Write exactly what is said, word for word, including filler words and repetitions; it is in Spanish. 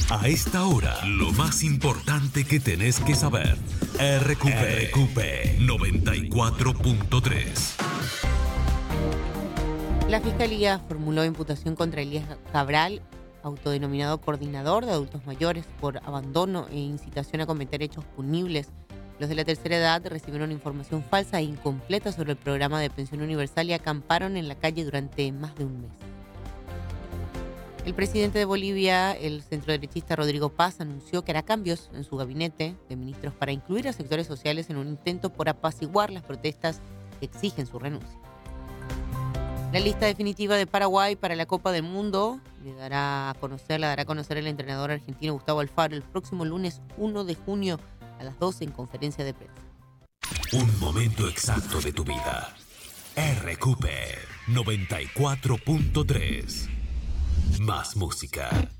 A esta hora, lo más importante que tenés que saber. R Q P, R Q P noventa y cuatro punto tres. La Fiscalía formuló imputación contra Elías Cabral, autodenominado coordinador de adultos mayores, por abandono e incitación a cometer hechos punibles. Los de la tercera edad recibieron información falsa e incompleta sobre el programa de pensión universal y acamparon en la calle durante más de un mes. El presidente de Bolivia, el centroderechista Rodrigo Paz, anunció que hará cambios en su gabinete de ministros para incluir a sectores sociales en un intento por apaciguar las protestas que exigen su renuncia. La lista definitiva de Paraguay para la Copa del Mundo le dará a conocer, la dará a conocer el entrenador argentino Gustavo Alfaro el próximo lunes uno de junio a las doce en conferencia de prensa. Un momento exacto de tu vida. R Q P noventa y cuatro punto tres. Más música.